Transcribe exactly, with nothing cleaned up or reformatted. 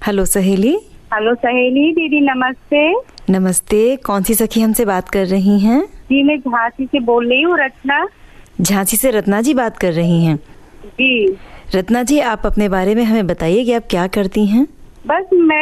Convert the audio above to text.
Hello सहेली। Hello सहेली दीदी, नमस्ते। नमस्ते, कौन सी सखी हमसे बात कर रही हैं? जी मैं झांसी से बोल रही हूँ, रचना। झांसी से रत्ना जी बात कर रही हैं? जी। रत्ना जी, आप अपने बारे में हमें बताइए कि आप क्या करती हैं? बस मैं